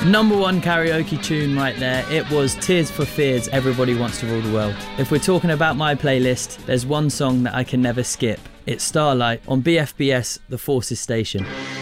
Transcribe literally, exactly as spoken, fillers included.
Number one karaoke tune right there. It was Tears for Fears, Everybody Wants to Rule the World. If we're talking about my playlist, there's one song that I can never skip. It's Starlight on B F B S, The Forces Station.